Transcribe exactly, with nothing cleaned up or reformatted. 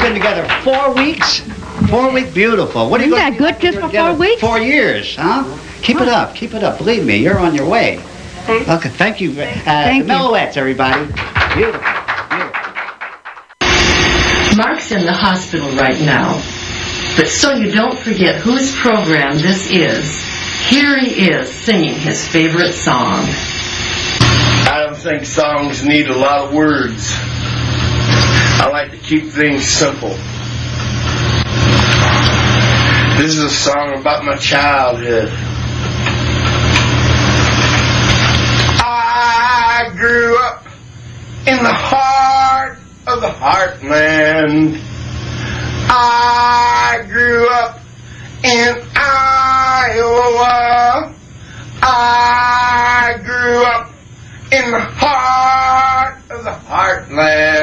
been together four weeks? Four weeks, beautiful. What are you Isn't going that good just for four weeks? Four years, huh? Keep it up, keep it up. Believe me, you're on your way. Thanks. Okay, thank you. Uh, Thank the you. Meloettes, everybody. Beautiful, beautiful. Mark's in the hospital right now, but so you don't forget whose program this is, here he is singing his favorite song. I don't think songs need a lot of words. I like to keep things simple. This is a song about my childhood. I grew up in the heart of the heartland. I grew up in Iowa. I grew up in the heart of the heartland.